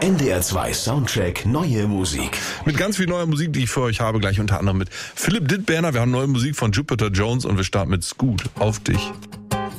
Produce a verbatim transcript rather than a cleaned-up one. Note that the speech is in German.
N D R zwei Soundcheck Neue Musik. Mit ganz viel neuer Musik, die ich für euch habe, gleich unter anderem mit Philipp Dittberner. Wir haben neue Musik von Jupiter Jones und wir starten mit Scoot auf dich.